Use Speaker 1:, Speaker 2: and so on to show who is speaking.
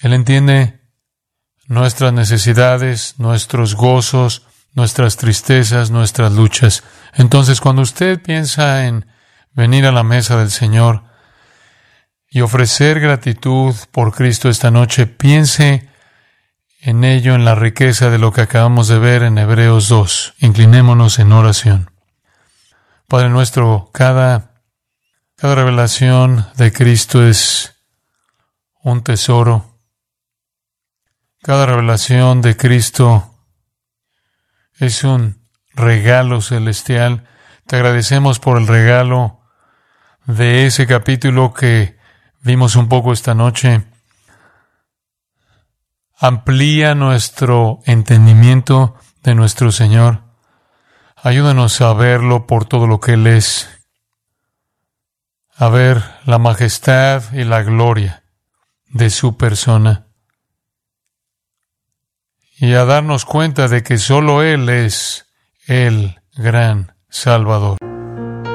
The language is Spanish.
Speaker 1: Él entiende nuestras necesidades, nuestros gozos, nuestras tristezas, nuestras luchas. Entonces, cuando usted piensa en venir a la mesa del Señor y ofrecer gratitud por Cristo esta noche, piense en ello, en la riqueza de lo que acabamos de ver en Hebreos 2. Inclinémonos en oración. Padre nuestro, cada revelación de Cristo es un tesoro. Cada revelación de Cristo es un regalo celestial. Te agradecemos por el regalo de ese capítulo que vimos un poco esta noche. Amplía nuestro entendimiento de nuestro Señor. Ayúdanos a verlo por todo lo que Él es, a ver la majestad y la gloria de su persona y a darnos cuenta de que solo Él es el gran Salvador.